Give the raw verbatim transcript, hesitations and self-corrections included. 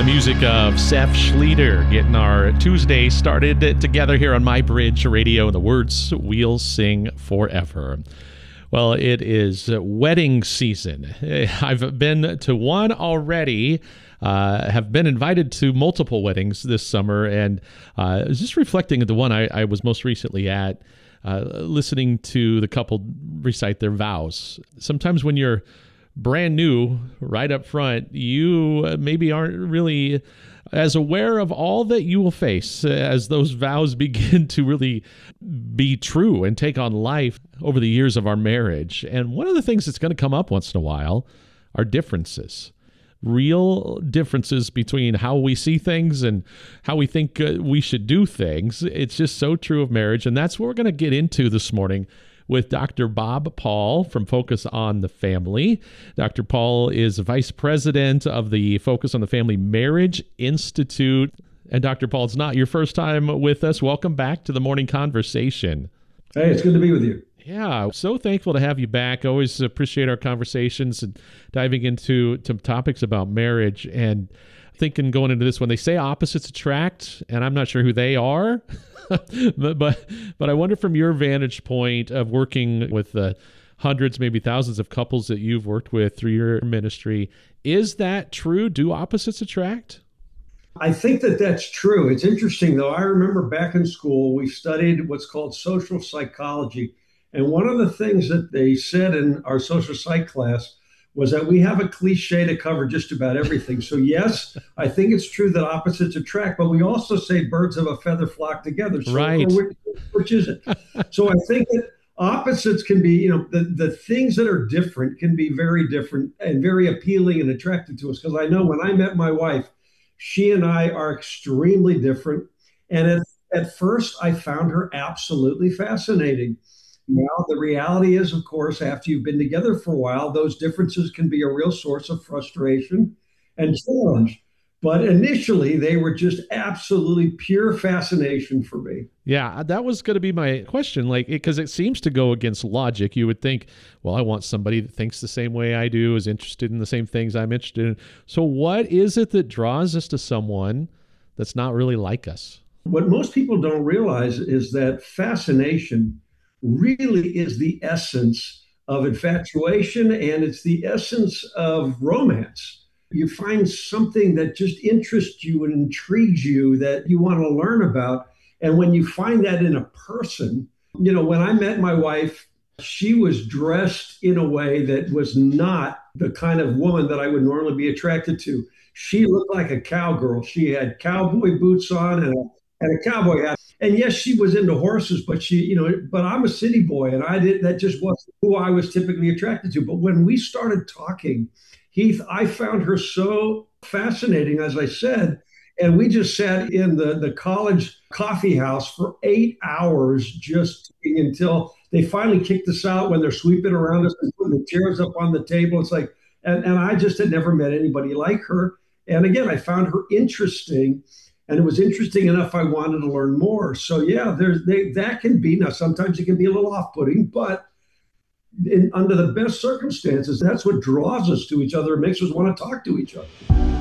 music of Seth Schleter, getting our Tuesday started together here on My Bridge Radio. The words we'll sing forever. Well, it is wedding season. I've been to one already, uh, have been invited to multiple weddings this summer, and uh, I was just reflecting at the one I, I was most recently at, uh, listening to the couple recite their vows. Sometimes when you're brand new right up front, you maybe aren't really as aware of all that you will face as those vows begin to really be true and take on life over the years of our marriage. And one of the things that's going to come up once in a while are differences. Real differences between how we see things and how we think uh, we should do things. It's just so true of marriage. And that's what we're going to get into this morning with Doctor Bob Paul from Focus on the Family. Doctor Paul is Vice President of the Focus on the Family Marriage Institute. And Doctor Paul, it's not your first time with us. Welcome back to the Morning Conversation. Hey, it's good to be with you. Yeah, so thankful to have you back. Always appreciate our conversations and diving into to topics about marriage. And thinking going into this one, they say opposites attract, and I'm not sure who they are. but, but but I wonder from your vantage point of working with the hundreds, maybe thousands of couples that you've worked with through your ministry, is that true? Do opposites attract? I think that that's true. It's interesting, though. I remember back in school, we studied what's called social psychology. And one of the things that they said in our social psych class was that we have a cliche to cover just about everything. So yes, I think it's true that opposites attract, but we also say birds of a feather flock together. So right. Which, which is it? So I think that opposites can be, you know, the, the things that are different can be very different and very appealing and attractive to us. Because I know when I met my wife, she and I are extremely different. And at, at first, I found her absolutely fascinating. Now, the reality is, of course, after you've been together for a while, those differences can be a real source of frustration and challenge. But initially, they were just absolutely pure fascination for me. Yeah, that was going to be my question, like, because it, it seems to go against logic. You would think, well, I want somebody that thinks the same way I do, is interested in the same things I'm interested in. So what is it that draws us to someone that's not really like us? What most people don't realize is that fascination really is the essence of infatuation, and it's the essence of romance. You find something that just interests you and intrigues you that you want to learn about. And when you find that in a person, you know, when I met my wife, she was dressed in a way that was not the kind of woman that I would normally be attracted to. She looked like a cowgirl. She had cowboy boots on and a, and a cowboy hat. And yes, she was into horses, but she, you know, but I'm a city boy, and I did that just wasn't who I was typically attracted to. But when we started talking, Heath, I found her so fascinating, as I said, and we just sat in the, the college coffee house for eight hours just until they finally kicked us out when they're sweeping around us and putting the chairs up on the table. It's like, and, and I just had never met anybody like her. And again, I found her interesting. And it was interesting enough, I wanted to learn more. So yeah, there's they, that can be, now sometimes it can be a little off-putting, but in, under the best circumstances, that's what draws us to each other. It makes us want to talk to each other.